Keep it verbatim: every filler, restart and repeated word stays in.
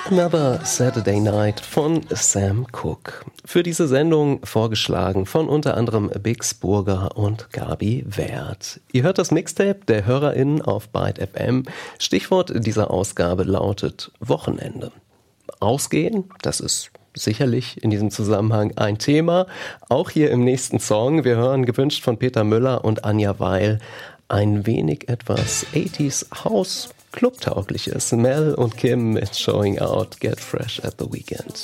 Another Saturday Night von Sam Cooke. Für diese Sendung vorgeschlagen von unter anderem Bix Burger und Gabi Wert. Ihr hört das Mixtape der HörerInnen auf Byte F M. Stichwort dieser Ausgabe lautet Wochenende. Ausgehen, das ist sicherlich in diesem Zusammenhang ein Thema. Auch hier im nächsten Song. Wir hören gewünscht von Peter Müller und Anja Weil ein wenig etwas achtziger House Clubtaugliches. Mel und Kim mit Showing Out, Get Fresh at the Weekend.